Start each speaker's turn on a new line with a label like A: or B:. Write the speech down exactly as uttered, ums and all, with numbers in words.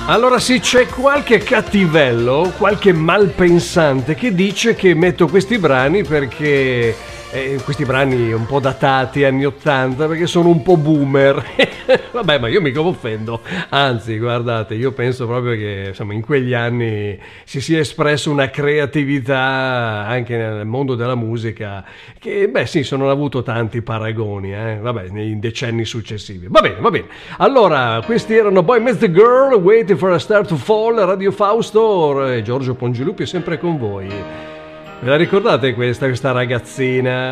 A: Allora sì, c'è qualche cattivello, qualche malpensante che dice che metto questi brani perché eh, questi brani un po' datati anni ottanta perché sono un po' boomer. Vabbè, ma io mica mi offendo, anzi guardate, io penso proprio che insomma in quegli anni si sia espresso una creatività anche nel mondo della musica che beh sì, sono avuto tanti paragoni, eh? Vabbè, nei decenni successivi. Va bene, va bene. Allora, questi erano Boy Meets the Girl, Waiting for a Star to Fall, Radio Fausto, e Giorgio Pongilupi è sempre con voi. Ve la ricordate questa, questa ragazzina?